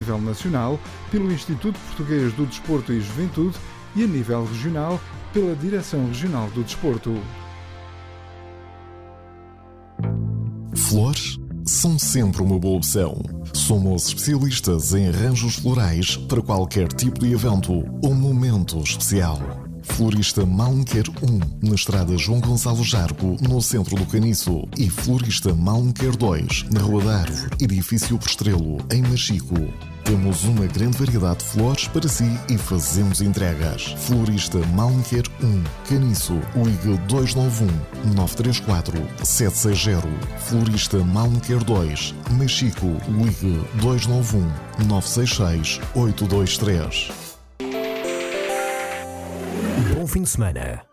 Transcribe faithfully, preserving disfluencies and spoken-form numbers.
nível nacional pelo Instituto Português do Desporto e Juventude e a nível regional pela Direção Regional do Desporto. Flores são sempre uma boa opção. Somos especialistas em arranjos florais para qualquer tipo de evento ou momento especial. Florista Malmequer um, na estrada João Gonçalo Jargo, no centro do Caniço. E Florista Malmequer dois, na Rua da Árvore, edifício Prestrelo, em Machico. Temos uma grande variedade de flores para si e fazemos entregas. Florista Malmequer um, Caniço, ligue dois nove um, nove três quatro, sete seis zero. Florista Malmequer dois, Machico, ligue dois nove um, nove seis seis, oito dois três. Bom fim de semana.